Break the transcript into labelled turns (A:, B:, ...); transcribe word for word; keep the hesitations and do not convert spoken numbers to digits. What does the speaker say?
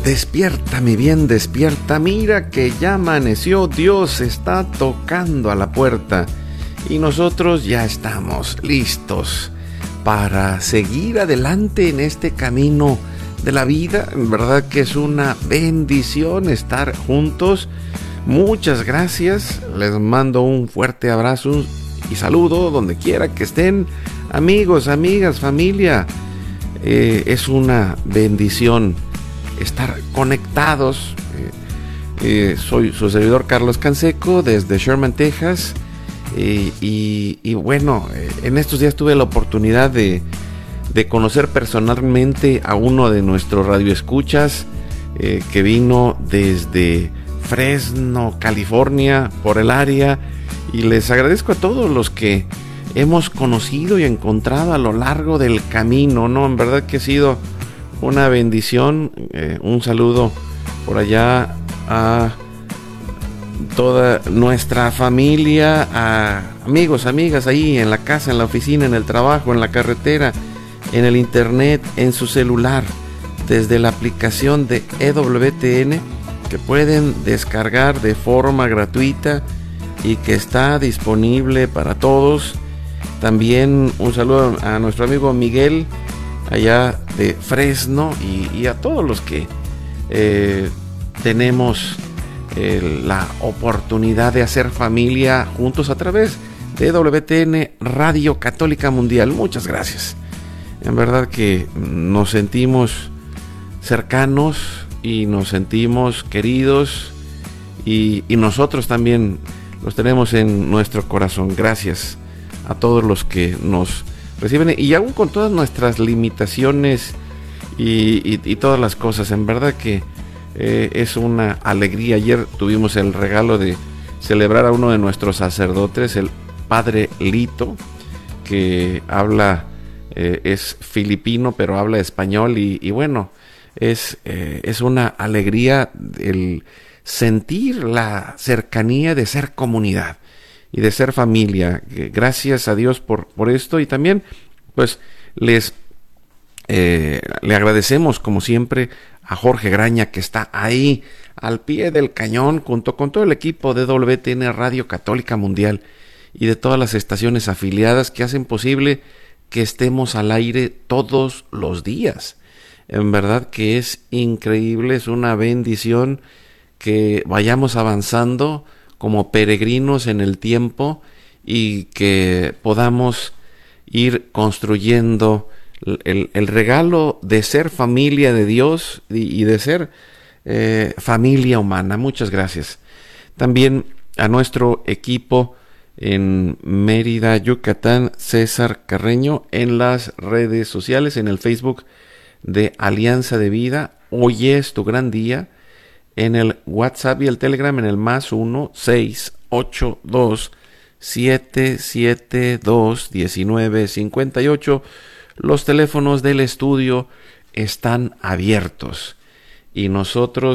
A: Despierta, mi bien, despierta, mira que ya amaneció, Dios está tocando a la puerta y nosotros ya estamos listos para seguir adelante en este camino de la vida. En verdad que es una bendición estar juntos. Muchas gracias, les mando un fuerte abrazo y saludo donde quiera que estén, amigos, amigas, familia. Eh, es una bendición estar conectados. Eh, eh, soy su servidor Carlos Canseco desde Sherman, Texas. Eh, y, y bueno, eh, en estos días tuve la oportunidad de, de conocer personalmente a uno de nuestros radioescuchas eh, que vino desde Fresno, California, por el área. Y les agradezco a todos los que hemos conocido y encontrado a lo largo del camino, ¿no? En verdad que ha sido una bendición. Eh, un saludo por allá a toda nuestra familia, a amigos, amigas ahí en la casa, en la oficina, en el trabajo, en la carretera, en el internet, en su celular, desde la aplicación de E W T N que pueden descargar de forma gratuita y que está disponible para todos. También un saludo a nuestro amigo Miguel allá de Fresno y, y a todos los que eh, tenemos eh, la oportunidad de hacer familia juntos a través de E W T N Radio Católica Mundial. Muchas gracias. En verdad que nos sentimos cercanos y nos sentimos queridos y, y nosotros también los tenemos en nuestro corazón. Gracias a todos los que nos reciben y aún con todas nuestras limitaciones y, y, y todas las cosas. En verdad que eh, es una alegría. Ayer tuvimos el regalo de celebrar a uno de nuestros sacerdotes, el Padre Lito, que habla, eh, es filipino pero habla español y, y bueno, es, eh, es una alegría el sentir la cercanía de ser comunidad y de ser familia. Gracias a Dios por, por esto. Y también pues les eh, le agradecemos como siempre a Jorge Graña, que está ahí al pie del cañón junto con todo el equipo de E W T N Radio Católica Mundial y de todas las estaciones afiliadas que hacen posible que estemos al aire todos los días. En verdad que es increíble, es una bendición que vayamos avanzando como peregrinos en el tiempo y que podamos ir construyendo el, el regalo de ser familia de Dios y, y de ser eh, familia humana. Muchas gracias. También a nuestro equipo en Mérida, Yucatán, César Carreño, en las redes sociales, en el Facebook de Alianza de Vida. Hoy es tu gran día. En el WhatsApp y el Telegram en el más uno seis ocho dos siete siete dos uno nueve cinco ocho. Los teléfonos del estudio están abiertos y nosotros